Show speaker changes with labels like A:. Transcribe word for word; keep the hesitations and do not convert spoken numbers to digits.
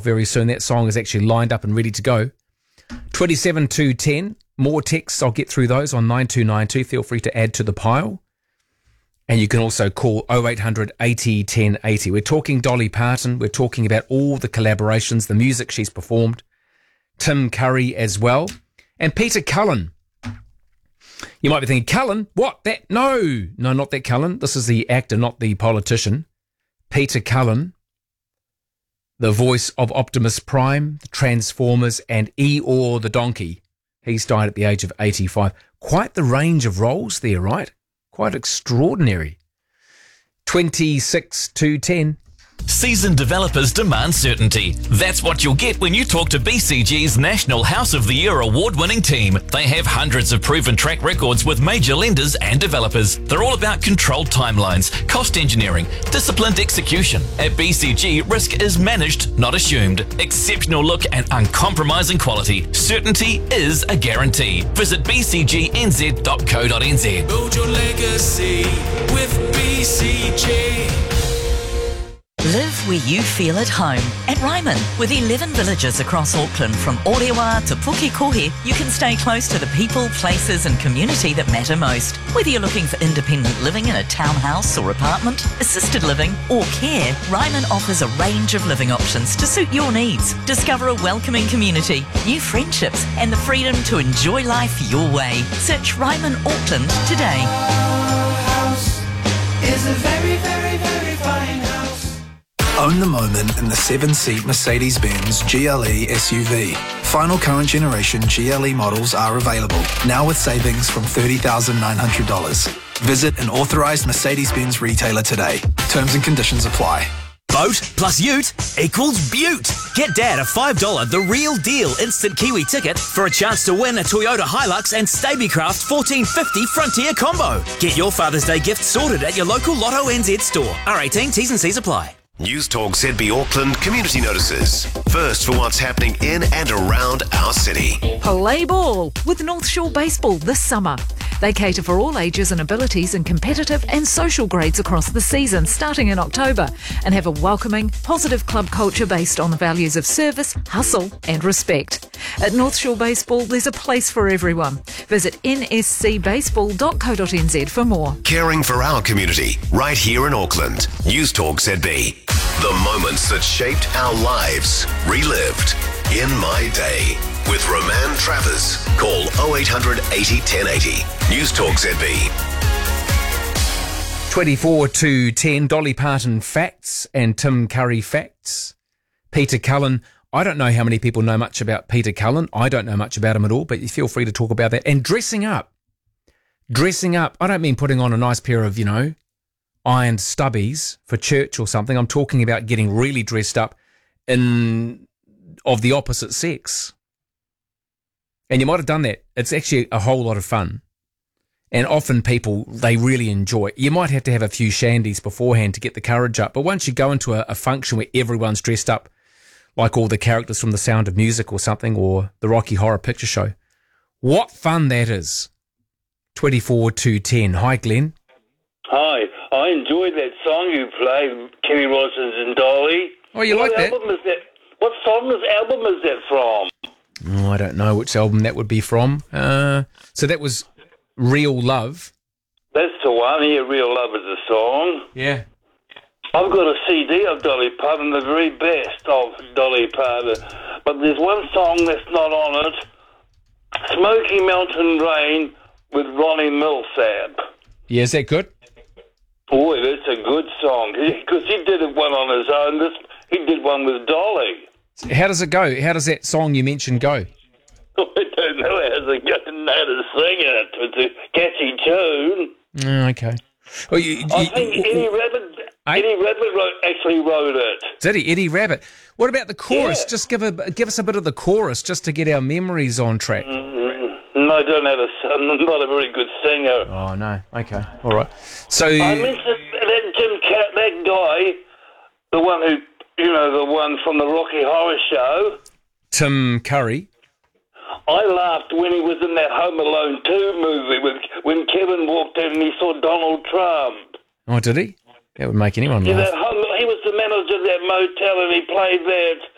A: very soon. That song is actually lined up and ready to go. twenty-seven two ten. More texts. I'll get through those on nine two nine two. Feel free to add to the pile. And you can also call oh eight hundred eighty ten eighty. We're talking Dolly Parton. We're talking about all the collaborations, the music she's performed. Tim Curry as well. And Peter Cullen. You might be thinking, Cullen? What? That? No. No, not that Cullen. This is the actor, not the politician. Peter Cullen, the voice of Optimus Prime, the Transformers, and Eeyore the donkey. He's died at the age of eighty-five. Quite the range of roles there, right? Quite extraordinary. twenty-six two ten.
B: Seasoned developers demand certainty. That's what you'll get when you talk to B C G's National House of the Year award-winning team. They have hundreds of proven track records with major lenders and developers. They're all about controlled timelines, cost engineering, disciplined execution. At B C G, risk is managed, not assumed. Exceptional look and uncompromising quality. Certainty is a guarantee. Visit b c g n z dot co dot n z.
C: Build your legacy with B C G.
D: Live where you feel at home. At Ryman, with eleven villages across Auckland from Orewa to Pukekohe, you can stay close to the people, places and community that matter most. Whether you're looking for independent living in a townhouse or apartment, assisted living or care, Ryman offers a range of living options to suit your needs. Discover a welcoming community, new friendships and the freedom to enjoy life your way. Search Ryman Auckland today.
C: Our house is a very, very, very fine house.
E: Own the moment in the seven-seat Mercedes-Benz G L E S U V. Final current generation G L E models are available, now with savings from thirty thousand nine hundred dollars. Visit an authorised Mercedes-Benz retailer today. Terms and conditions apply.
F: Boat plus ute equals beaut. Get Dad a five dollars The Real Deal instant Kiwi ticket for a chance to win a Toyota Hilux and Stablecraft fourteen fifty Frontier combo. Get your Father's Day gift sorted at your local Lotto N Z store. R eighteen, T's and C's apply.
G: News Talk Z B Auckland community notices. First for what's happening in and around our city.
H: Play ball with North Shore Baseball this summer. They cater for all ages and abilities in competitive and social grades across the season, starting in October, and have a welcoming, positive club culture based on the values of service, hustle and respect. At North Shore Baseball, there's a place for everyone. Visit n s c baseball dot co dot n z for more.
G: Caring for our community, right here in Auckland. News Talk Z B. The moments that shaped our lives, relived in my day. With Roman Travers. Call oh eight hundred eighty ten eighty. News Talk Z B.
A: twenty-four two ten. Dolly Parton facts and Tim Curry facts. Peter Cullen. I don't know how many people know much about Peter Cullen. I don't know much about him at all, but you feel free to talk about that. And dressing up. Dressing up. I don't mean putting on a nice pair of, you know, ironed stubbies for church or something. I'm talking about getting really dressed up in of the opposite sex. And you might have done that. It's actually a whole lot of fun. And often people, they really enjoy it. You might have to have a few shandies beforehand to get the courage up. But once you go into a, a function where everyone's dressed up like all the characters from The Sound of Music or something, or the Rocky Horror Picture Show, what fun that is. twenty-four two ten. Hi, Glenn.
I: Hi. I enjoyed that song you played, Kenny Rogers and Dolly.
A: Oh, you
I: what
A: like that?
I: Album is that? What song, is album is that from?
A: Oh, I don't know which album that would be from. Uh, so that was Real Love.
I: That's the one. Yeah, Real Love is the song.
A: Yeah.
I: I've got a C D of Dolly Parton, the very best of Dolly Parton. But there's one song that's not on it. Smoky Mountain Rain with Ronnie Milsap.
A: Yeah, is that good?
I: Boy, that's a good song. Because he, he did one on his own. This He did one with Dolly.
A: How does it go? How does that song you mentioned go?
I: I don't know how to go know to sing it. It's a catchy tune.
A: Oh, okay. Well, you, you,
I: I think
A: you,
I: Eddie Rabbit,
A: I,
I: Eddie Rabbit wrote, actually wrote it.
A: Did he? Eddie Rabbit. What about the chorus?
I: Yeah.
A: Just give a give us a bit of the chorus, just to get our memories on track.
I: Mm-hmm. No, I don't have a. I'm not a very good singer.
A: Oh no. Okay. All right. So
I: I mentioned that Jim Cat, that guy, the one who, you know, the one from the Rocky Horror Show,
A: Tim Curry.
I: I laughed when he was in that Home Alone two movie with when Kevin walked in and he saw Donald Trump.
A: Oh, did he? That would make anyone
I: Yeah,
A: laugh.
I: that home, he was the manager of that motel and he played that